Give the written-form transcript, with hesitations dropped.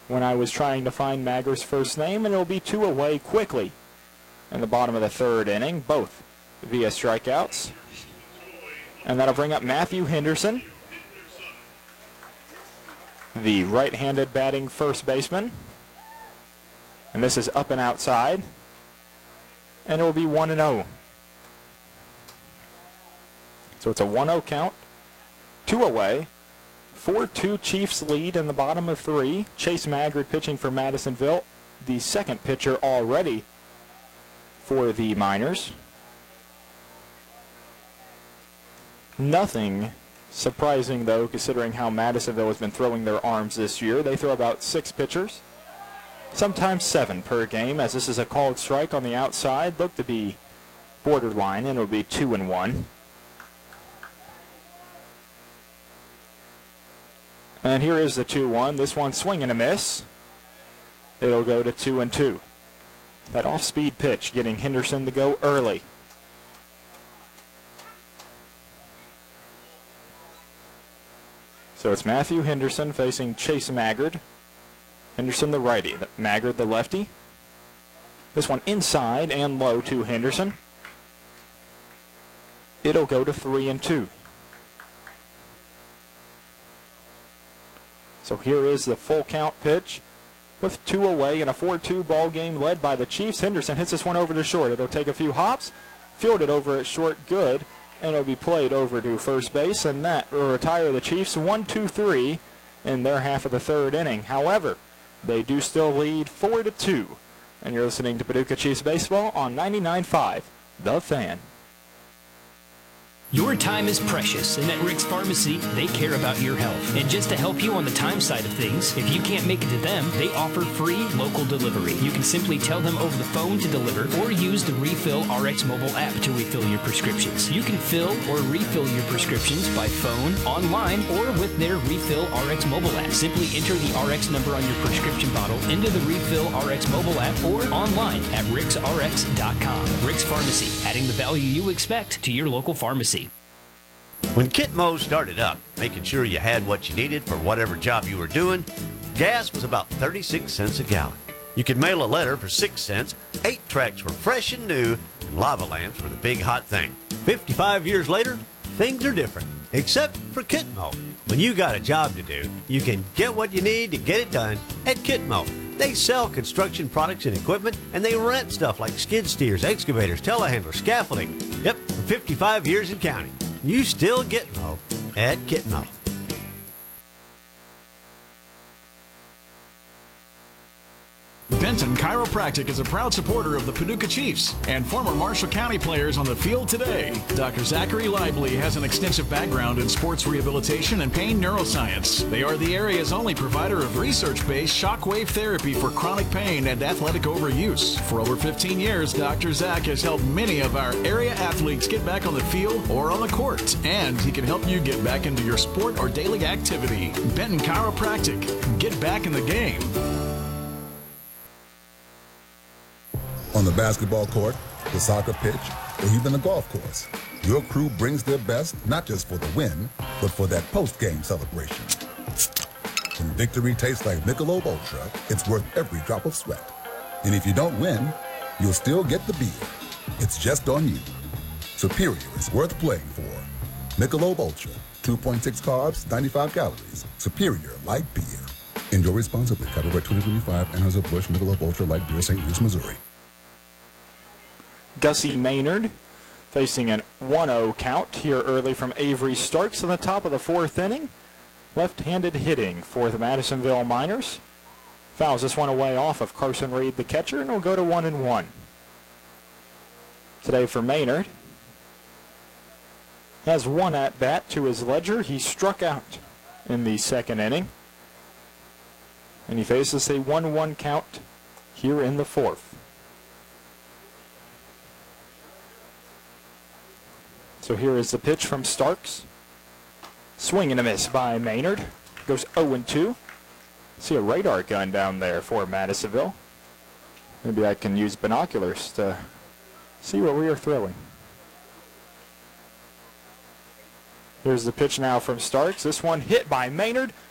when I was trying to find Mager's first name, and it'll be 2 away quickly in the bottom of the third inning, both via strikeouts. And that'll bring up Matthew Henderson, the right-handed batting first baseman. And this is up and outside, and it will be 1-0. So it's a 1-0 count, 2 away. 4-2 Chiefs lead in the bottom of 3. Chase Maggard pitching for Madisonville, the second pitcher already for the Miners. Nothing surprising, though, considering how Madisonville has been throwing their arms this year. They throw about 6 pitchers, sometimes 7 per game, as this is a called strike on the outside. Looked to be borderline, and it will be 2-1. And here is the 2-1. This one swing and a miss. It'll go to 2-2. That off-speed pitch getting Henderson to go early. So it's Matthew Henderson facing Chase Maggard. Henderson the righty, Maggard the lefty. This one inside and low to Henderson. It'll go to 3-2. So here is the full count pitch with 2 away in a 4-2 ball game led by the Chiefs. Henderson hits this one over to short. It'll take a few hops, fielded over at short, good, and it'll be played over to first base, and that will retire the Chiefs 1-2-3 in their half of the third inning. However, they do still lead 4-2, and you're listening to Paducah Chiefs Baseball on 99.5, The Fan. Your time is precious, and at Rick's Pharmacy, they care about your health. And just to help you on the time side of things, if you can't make it to them, they offer free local delivery. You can simply tell them over the phone to deliver or use the Refill RX mobile app to refill your prescriptions. You can fill or refill your prescriptions by phone, online, or with their Refill RX mobile app. Simply enter the RX number on your prescription bottle into the Refill RX mobile app or online at ricksrx.com. Rick's Pharmacy, adding the value you expect to your local pharmacy. When Kitmo started up, making sure you had what you needed for whatever job you were doing, gas was about 36 cents a gallon. You could mail a letter for 6 cents, 8 tracks were fresh and new, and lava lamps were the big hot thing. 55 years later, things are different, except for Kitmo. When you got a job to do, you can get what you need to get it done at Kitmo. They sell construction products and equipment, and they rent stuff like skid steers, excavators, telehandlers, scaffolding. Yep, for 55 years and counting. You still get Mo at Kitmo. Benton Chiropractic is a proud supporter of the Paducah Chiefs and former Marshall County players on the field today. Dr. Zachary Lively has an extensive background in sports rehabilitation and pain neuroscience. They are the area's only provider of research-based shockwave therapy for chronic pain and athletic overuse. For over 15 years, Dr. Zach has helped many of our area athletes get back on the field or on the court, and he can help you get back into your sport or daily activity. Benton Chiropractic. Get back in the game. On the basketball court, the soccer pitch, or even the golf course, your crew brings their best not just for the win, but for that post-game celebration. When victory tastes like Michelob Ultra, it's worth every drop of sweat. And if you don't win, you'll still get the beer. It's just on you. Superior is worth playing for. Michelob Ultra, 2.6 carbs, 95 calories. Superior light beer. Enjoy responsibly. Copyright 2025, Anheuser-Busch Michelob Ultra Light Beer, St. Louis, Missouri. Gussie Maynard facing an 1-0 count here early from Avery Starks in the top of the fourth inning. Left-handed hitting for the Madisonville Miners. Fouls this one away off of Carson Reed, the catcher, and will go to 1-1. Today for Maynard. Has one at-bat to his ledger. He struck out in the second inning. And he faces a 1-1 count here in the fourth. So here is the pitch from Starks. Swing and a miss by Maynard. Goes 0-2. See a radar gun down there for Madisonville. Maybe I can use binoculars to see what we are throwing. Here's the pitch now from Starks. This one hit by Maynard.